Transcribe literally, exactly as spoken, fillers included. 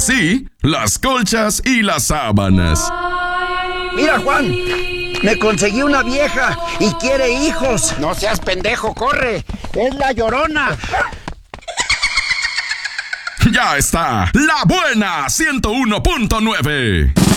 sí, las colchas y las sábanas. Mira, Juan, me conseguí una vieja y quiere hijos. No seas pendejo, corre. Es la Llorona. Ya está, La Buena ciento uno punto nueve.